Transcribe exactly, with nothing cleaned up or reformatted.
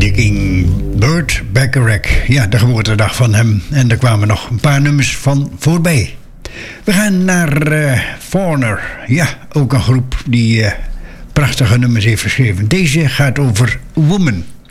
Dickie Burt Bacharach. Ja, de geboortedag van hem. En er kwamen nog een paar nummers van voorbij. We gaan naar uh, Foreigner. Ja, ook een groep die uh, prachtige nummers heeft geschreven. Deze gaat over Woman.